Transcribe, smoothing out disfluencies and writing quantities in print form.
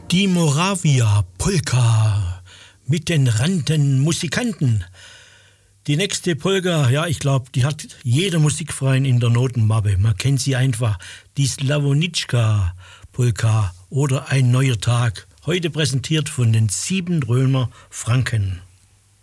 Die Moravia Polka mit den Randenmusikanten. Die nächste Polka, ja, ich glaube, die hat jeder Musikverein in der Notenmappe. Man kennt sie einfach. Die Slavonitschka Polka oder Ein neuer Tag. Heute präsentiert von den 7 Römer Franken.